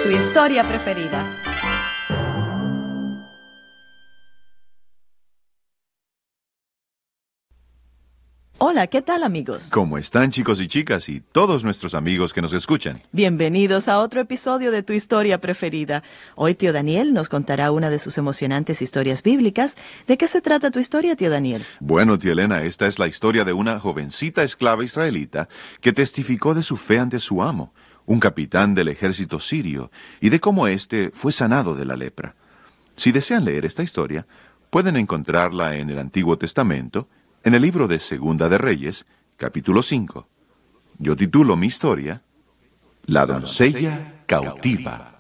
tu historia preferida. Hola, ¿qué tal, amigos? ¿Cómo están, chicos y chicas, y todos nuestros amigos que nos escuchan? Bienvenidos a otro episodio de Tu Historia Preferida. Hoy tío Daniel nos contará una de sus emocionantes historias bíblicas. ¿De qué se trata tu historia, tío Daniel? Bueno, tía Elena, esta es la historia de una jovencita esclava israelita que testificó de su fe ante su amo, un capitán del ejército sirio, y de cómo éste fue sanado de la lepra. Si desean leer esta historia, pueden encontrarla en el Antiguo Testamento, en el libro de Segunda de Reyes, capítulo 5. Yo titulo mi historia La doncella cautiva.